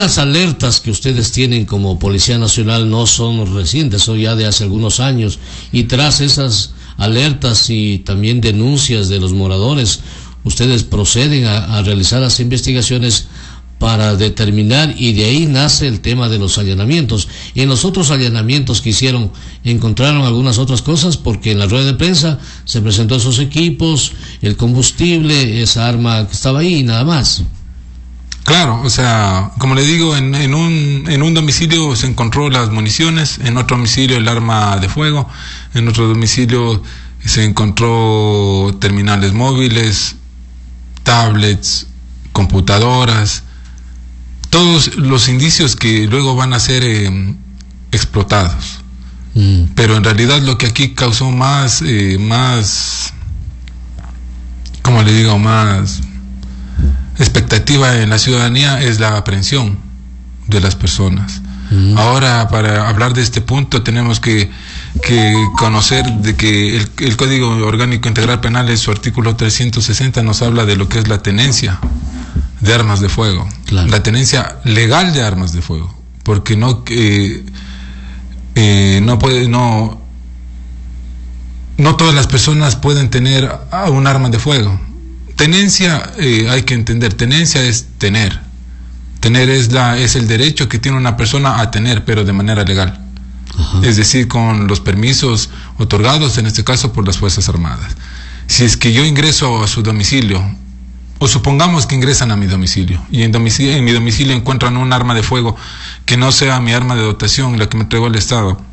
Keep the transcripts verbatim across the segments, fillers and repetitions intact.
Las alertas que ustedes tienen como Policía Nacional no son recientes, son ya de hace algunos años, y tras esas alertas y también denuncias de los moradores, ustedes proceden a, a realizar las investigaciones para determinar, y de ahí nace el tema de los allanamientos. Y en los otros allanamientos que hicieron, encontraron algunas otras cosas, porque en la rueda de prensa se presentó esos equipos, el combustible, esa arma que estaba ahí y nada más. Claro, o sea, como le digo, en, en un en un domicilio se encontró las municiones, en otro domicilio el arma de fuego, en otro domicilio se encontró terminales móviles, tablets, computadoras, todos los indicios que luego van a ser eh, explotados. Mm. Pero en realidad lo que aquí causó más, eh, más, ¿cómo le digo? Más expectativa en la ciudadanía es la aprehensión de las personas. Mm. Ahora, para hablar de este punto, tenemos que, que conocer de que el, el Código Orgánico Integral Penal, en su artículo trescientos sesenta, nos habla de lo que es la tenencia de armas de fuego. Claro. La tenencia legal de armas de fuego, porque no eh, eh, no puede no no todas las personas pueden tener un arma de fuego. Tenencia, eh, hay que entender, tenencia es tener. Tener es la es el derecho que tiene una persona a tener, pero de manera legal. Ajá. Es decir, con los permisos otorgados, en este caso por las Fuerzas Armadas. Si es que yo ingreso a su domicilio, o supongamos que ingresan a mi domicilio, y en, domicilio, en mi domicilio encuentran un arma de fuego que no sea mi arma de dotación, la que me entregó el Estado,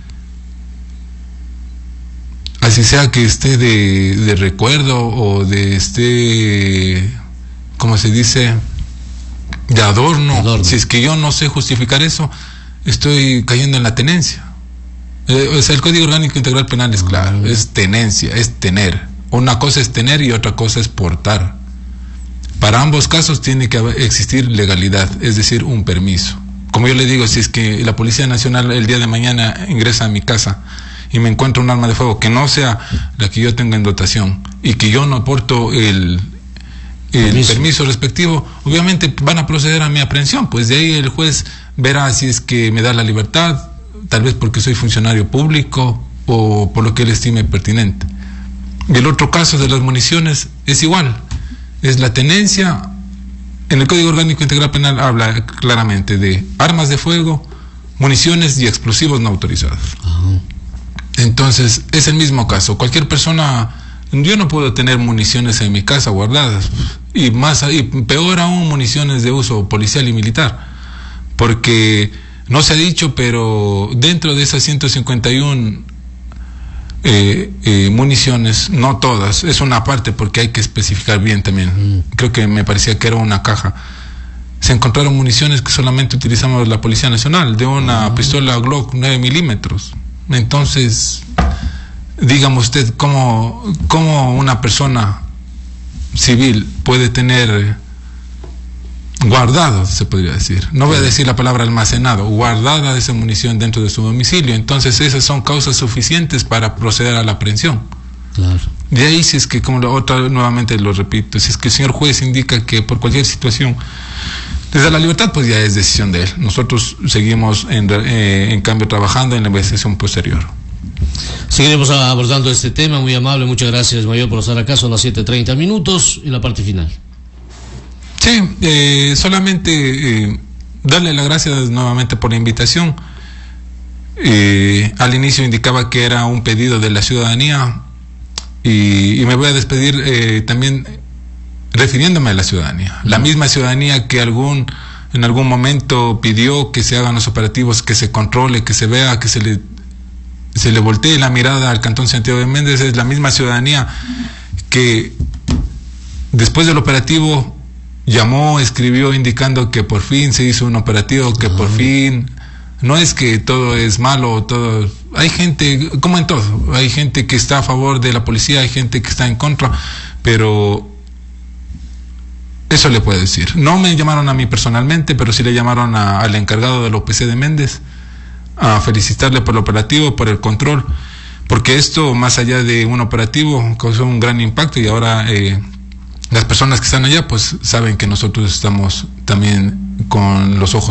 así sea que esté de, de recuerdo o de esté, como se dice, de adorno. adorno, si es que yo no sé justificar eso, estoy cayendo en la tenencia. Eh, o sea, el Código Orgánico Integral Penal es claro, uh-huh. es tenencia, es tener. Una cosa es tener y otra cosa es portar. Para ambos casos tiene que existir legalidad, es decir, un permiso. Como yo le digo, si es que la Policía Nacional el día de mañana ingresa a mi casa y me encuentro un arma de fuego que no sea la que yo tenga en dotación y que yo no aporto el, el permiso. permiso respectivo, obviamente van a proceder a mi aprehensión, pues de ahí el juez verá si es que me da la libertad, tal vez porque soy funcionario público o por lo que él estime pertinente. Y el otro caso de las municiones es igual, es la tenencia. En el Código Orgánico Integral Penal habla claramente de armas de fuego, municiones y explosivos no autorizados. Uh-huh. Entonces, es el mismo caso. Cualquier persona, yo no puedo tener municiones en mi casa guardadas, y más y peor aún municiones de uso policial y militar, porque no se ha dicho, pero dentro de esas ciento cincuenta y uno eh, eh, municiones, no todas, es una parte porque hay que especificar bien también. Mm. Creo que me parecía que era una caja. Se encontraron municiones que solamente utilizamos la Policía Nacional, de una mm. pistola Glock nueve milímetros. Entonces, dígame usted cómo, cómo una persona civil puede tener guardado, se podría decir, no voy a decir la palabra almacenado, guardada esa munición dentro de su domicilio. Entonces esas son causas suficientes para proceder a la aprehensión. Claro. De ahí, si es que, como lo, otra nuevamente lo repito, si es que el señor juez indica que por cualquier situación les da la libertad, pues ya es decisión de él. Nosotros seguimos en, eh, en cambio trabajando en la investigación posterior. Seguiremos abordando este tema. Muy amable, muchas gracias, mayor, por estar acá. Son las siete treinta minutos y la parte final. Sí, eh, solamente eh, darle las gracias nuevamente por la invitación. Eh, al inicio indicaba que era un pedido de la ciudadanía, y, y me voy a despedir eh, también refiriéndome a la ciudadanía, la misma ciudadanía que algún en algún momento pidió que se hagan los operativos, que se controle, que se vea, que se le se le voltee la mirada al Cantón Santiago de Méndez. Es la misma ciudadanía que después del operativo llamó, escribió indicando que por fin se hizo un operativo, que por fin, no es que todo es malo, todo, hay gente, como en todo, hay gente que está a favor de la policía, hay gente que está en contra, pero eso le puedo decir. No me llamaron a mí personalmente, pero sí le llamaron a, al encargado del O P C de Méndez a felicitarle por el operativo, por el control, porque esto, más allá de un operativo, causó un gran impacto, y ahora eh, las personas que están allá pues saben que nosotros estamos también con los ojos